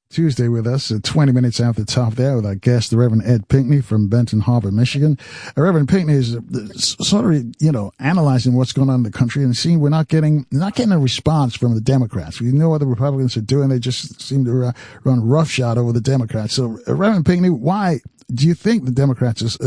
Tuesday with us at 20 minutes after the top there with our guest, the Reverend Ed Pinkney from Benton Harbor, Michigan. Reverend Pinkney is sort of, analyzing what's going on in the country and seeing we're not getting a response from the Democrats. We know what the Republicans are doing. They just seem to run roughshod over the Democrats. So, Reverend Pinkney, why do you think the Democrats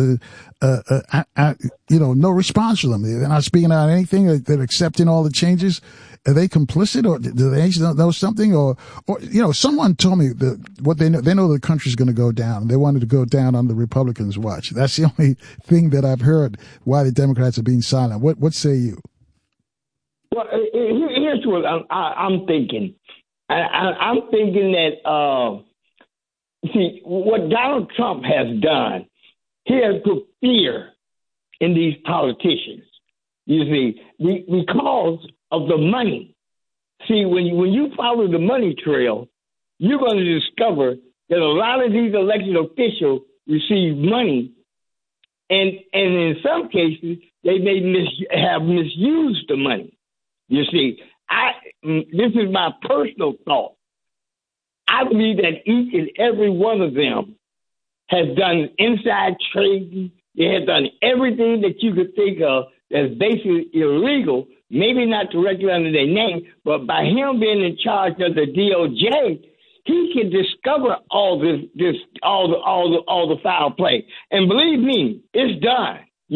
no response from them? They're not speaking out anything. They're accepting all the changes. Are they complicit, or do they know something? Or someone told me what they know the country's going to go down. They wanted to go down on the Republicans' watch. That's the only thing that I've heard why the Democrats are being silent. What say you? Well, here's what I'm thinking. I'm thinking that see what Donald Trump has done. He has put fear in these politicians. You see, because of the money. See, when you follow the money trail, you're going to discover that a lot of these elected officials receive money, and in some cases they may have misused the money. You see, this is my personal thought. I believe that each and every one of them has done inside trading. They have done everything that you could think of that's basically illegal. Maybe not directly under their name, but by him being in charge of the DOJ, he can discover all the foul play. And believe me, it's done.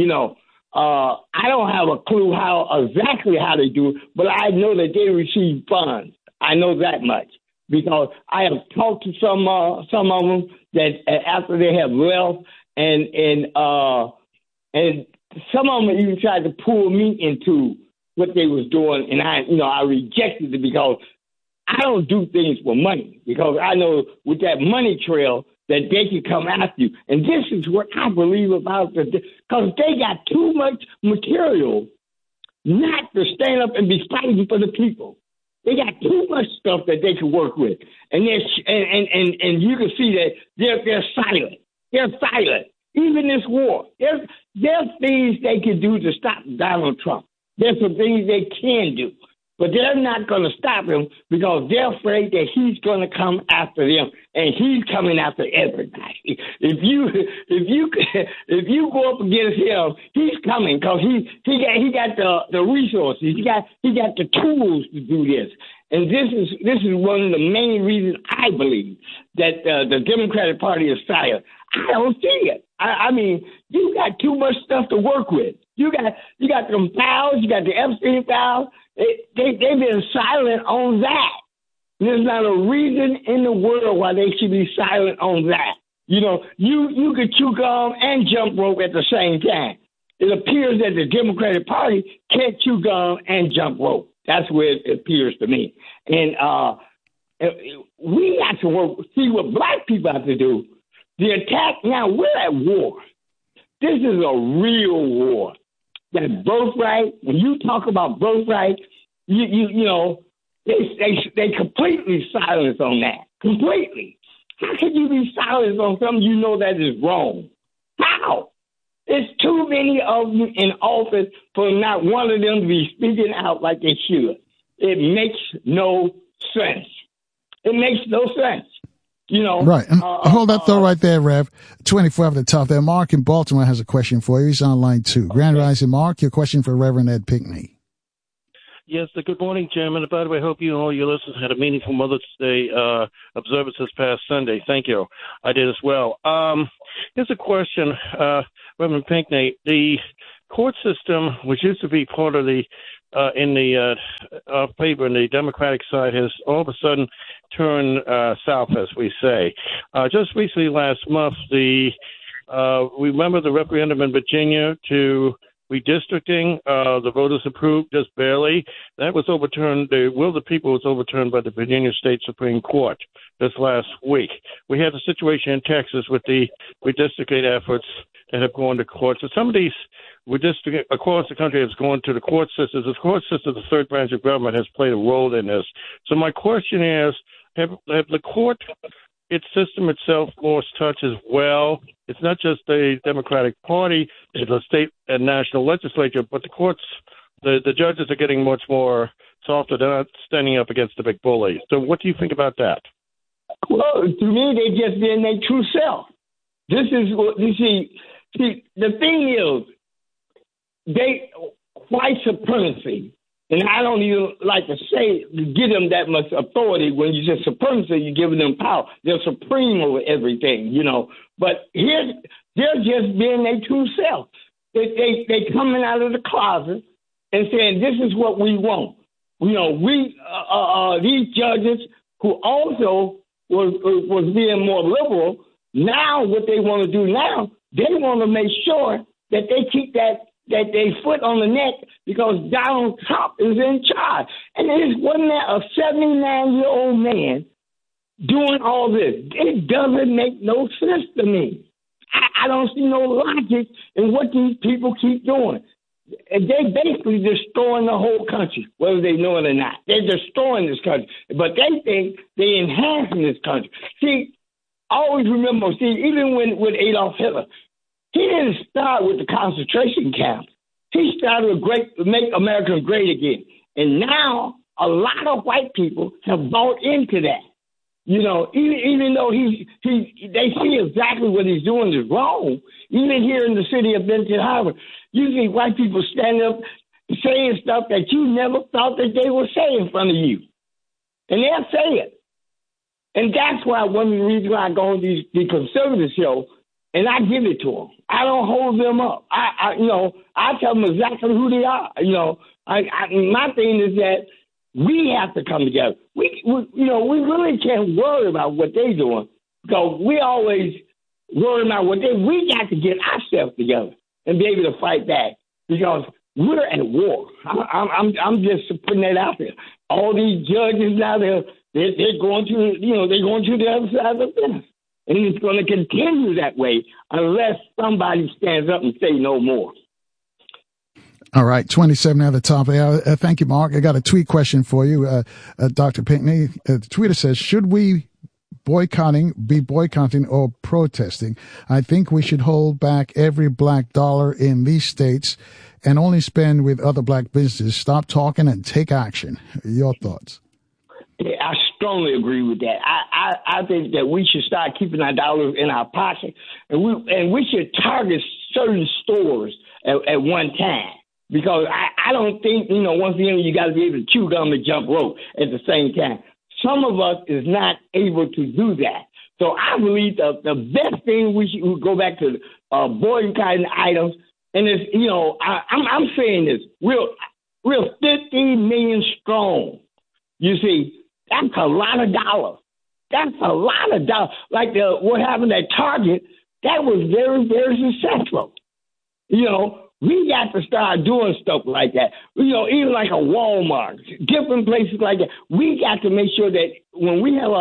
I don't have a clue exactly how they do it, but I know that they receive funds. I know that much because I have talked to some of them that after they have left, and some of them even tried to pull me into what they was doing, and I rejected it because I don't do things for money, because I know with that money trail that they can come after you. And this is what I believe about because they got too much material not to stand up and be fighting for the people. They got too much stuff that they can work with, and and you can see that they're silent. They're silent. Even this war, there's things they can do to stop Donald Trump. There's some things they can do, but they're not going to stop him because they're afraid that he's going to come after them, and he's coming after everybody. If you go up against him, he's coming because he got the resources, he got the tools to do this, and this is one of the main reasons I believe that the Democratic Party is silent. I don't see it. I mean, you got too much stuff to work with. You got them files. You got the Epstein files. They've been silent on that. There's not a reason in the world why they should be silent on that. You could chew gum and jump rope at the same time. It appears that the Democratic Party can't chew gum and jump rope. That's where it appears to me. And we got to see what black people have to do. The attack, now we're at war. This is a real war. That birthright, when you talk about birthright, they completely silence on that. Completely. How can you be silent on something you know that is wrong? How? There's too many of them in office for not one of them to be speaking out like they should. It makes no sense. It makes no sense. Right. And hold that thought right there, Rev. 24 at the top there. Mark in Baltimore has a question for you. He's on line 2. Grand Rising, Mark, your question for Reverend Ed Pinkney. Yes, good morning, Jim. And by the way, I hope you and all your listeners had a meaningful Mother's Day observance this past Sunday. Thank you. I did as well. Here's a question, Reverend Pinkney. The court system, which used to be part of the in the paper, and the Democratic side has all of a sudden turned south, as we say. Just recently, last month, remember the referendum in Virginia to redistricting, the voters approved just barely. That was overturned. The will of the people was overturned by the Virginia State Supreme Court this last week. We have the situation in Texas with the redistricting efforts that have gone to court. So some of these redistricting across the country has gone to the court system. The court system, the third branch of government, has played a role in this. So my question is, have the court, its system itself, lost touch as well? It's not just the Democratic Party, it's the state and national legislature, but the courts, the judges are getting much more softer. They're not standing up against the big bully. So what do you think about that? Well, to me, they just being their true self. This is what you see. See, the thing is, white supremacy, and I don't even like to say give them that much authority. When you say supremacy, you're giving them power. They're supreme over everything, you know. But here, they're just being their true self. They coming out of the closet and saying, "This is what we want." You know, we these judges who also was being more liberal. Now, what they want to do now, they want to make sure that they keep that they foot on the neck because Donald Trump is in charge. And wasn't that a 79-year-old man doing all this? It doesn't make no sense to me. I don't see no logic in what these people keep doing. And they basically destroying the whole country, whether they know it or not. They're destroying this country. But they think they're enhancing this country. See, always remember, even with Adolf Hitler, he didn't start with the concentration camps. He started with make America great again. And now a lot of white people have bought into that. You know, even though they see exactly what he's doing is wrong. Even here in the city of Benton Harbor, you see white people standing up saying stuff that you never thought that they would say in front of you. And they'll say it. And that's why one of the reasons why I go on the conservative show, and I give it to them. I don't hold them up. I tell them exactly who they are. You know, my thing is that we have to come together. We really can't worry about what they're doing because we always worry about we got to get ourselves together and be able to fight back because we're at war. I'm just putting that out there. All these judges now, they're going to, they're going to the other side of the fence. And it's going to continue that way unless somebody stands up and say no more. All right, 27 at the top of the hour. Thank you, Mark. I got a tweet question for you, Dr. Pinckney. The tweeter says, should we be boycotting or protesting? I think we should hold back every black dollar in these states and only spend with other black businesses. Stop talking and take action. Your thoughts? Yeah, I strongly agree with that. I think that we should start keeping our dollars in our pocket, and we should target certain stores at one time. Because I don't think, once again, you got to be able to chew gum and jump rope at the same time. Some of us is not able to do that. So I believe the best thing we should go back to boycotting items. And it's, I'm saying this, we're 15 million strong. You see, that's a lot of dollars. That's a lot of dollars. Like what happened at Target, that was very, very successful. We got to start doing stuff like that. Even like a Walmart, different places like that. We got to make sure that when we have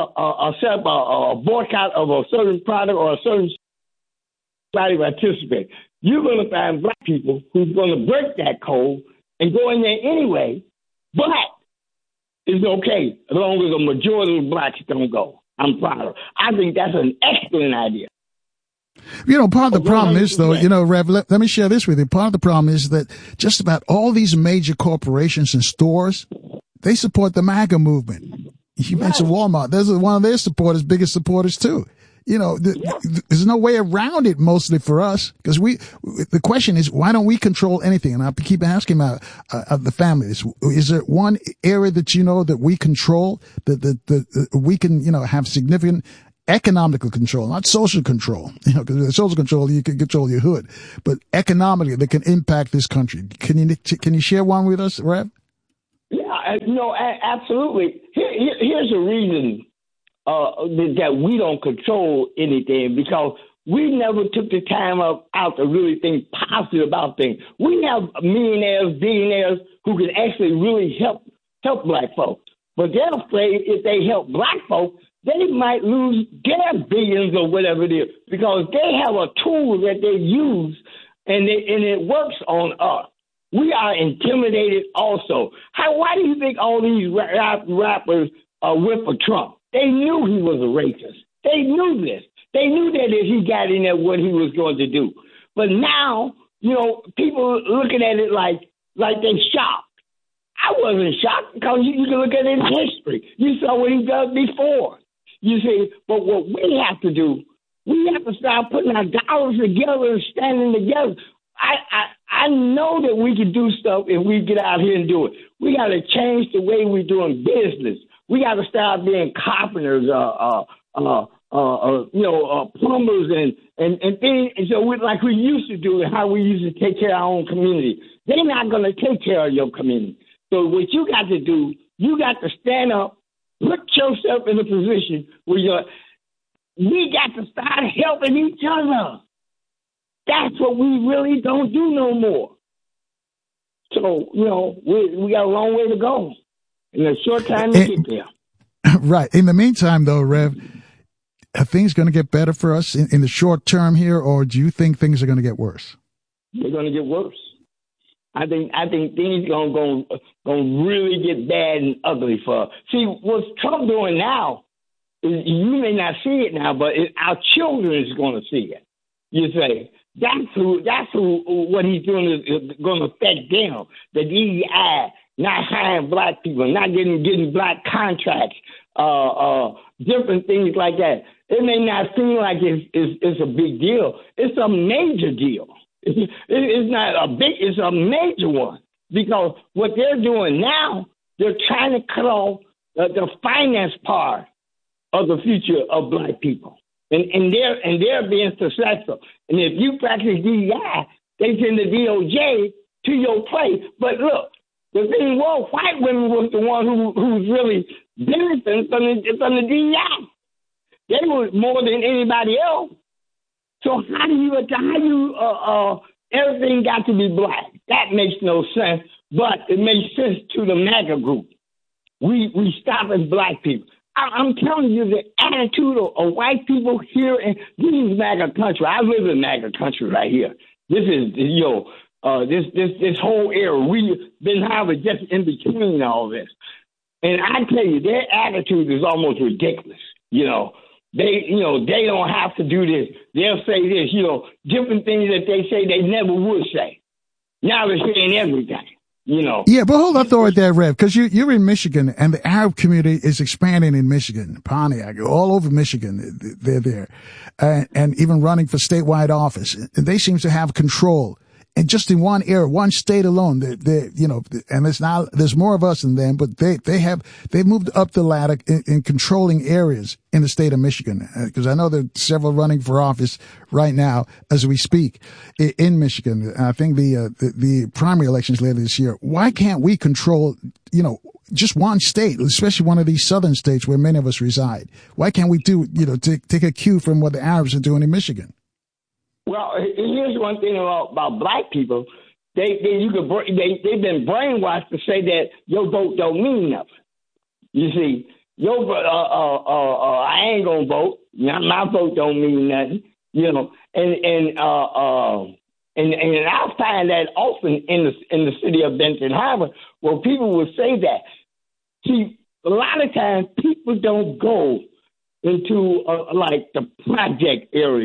a boycott of a certain product or a certain body participate, you're going to find black people who's going to break that code and go in there anyway. But it's okay as long as the majority of blacks don't go. I'm proud of it. I think that's an excellent idea. Part of the problem is, though, Rev, let me share this with you. Part of the problem is that just about all these major corporations and stores, they support the MAGA movement. You mentioned Walmart. There's one of their biggest supporters, too. There's no way around it mostly for us because the question is, why don't we control anything? And I keep asking the families, is there one area that that we control, that we can, have significant economical control, not social control, because social control, you can control your hood, but economically that can impact this country. Can you share one with us, Rev? Yeah, absolutely. Here's a reason that we don't control anything, because we never took the time out to really think positive about things. We have millionaires, billionaires who can actually really help black folks, but they're afraid if they help black folks, they might lose their billions or whatever it is, because they have a tool that they use and it works on us. We are intimidated also. Why do you think all these rappers went for Trump? They knew he was a racist. They knew this. They knew that if he got in there, what he was going to do. But now, people looking at it like they shocked. I wasn't shocked because you can look at it in history. You saw what he done before. You see, but what we have to do, we have to start putting our dollars together and standing together. I know that we can do stuff if we get out here and do it. We got to change the way we're doing business. We got to start being carpenters, plumbers and things. And so like we used to do, and how we used to take care of our own community. They're not going to take care of your community. So what you got to do, you got to stand up, put yourself in a position where we got to start helping each other. That's what we really don't do no more. So, we got a long way to go in a short time to get there. Right. In the meantime, though, Rev, are things going to get better for us in the short term here, or do you think things are going to get worse? They're going to get worse. I think things going to really get bad and ugly for us. See, what's Trump doing now, you may not see it now, but our children is going to see it. You say, that's who, what he's doing is going to affect them. The DEI, not hiring black people, not getting black contracts, different things like that. It may not seem like it's a big deal. It's a major deal. It's not a big, it's a major one, because what they're doing now, they're trying to cut off the finance part of the future of black people. And they're being successful. And if you practice DEI, they send the DOJ to your place. But look, the thing was, white women was the one who's really benefiting from the DEI. They were more than anybody else. So how do you everything got to be black? That makes no sense, but it makes sense to the MAGA group. We stop as black people. I'm telling you, the attitude of white people here in this is MAGA country. I live in MAGA country right here. This is this whole era. We've been having just in between all this, and I tell you, their attitude is almost ridiculous. They don't have to do this. They'll say this. Different things that they say they never would say. Now they're saying everything. Yeah, but hold up right there, Rev, because you're in Michigan, and the Arab community is expanding in Michigan, Pontiac, all over Michigan. They're there, and even running for statewide office. And they seem to have control, and just in one area, one state alone. And there's more of us than them, but they've moved up the ladder in controlling areas in the state of Michigan. Because I know there are several running for office right now as we speak in Michigan. I think the primary elections later this year. Why can't we control, just one state, especially one of these southern states where many of us reside? Why can't we take a cue from what the Arabs are doing in Michigan? Well, here's one thing about black people. They've been brainwashed to say that your vote don't mean nothing. You see, your vote, I ain't gonna vote. My vote don't mean nothing. And I find that often in the city of Benton Harbor, where people will say that. See, a lot of times people don't go into like the project area.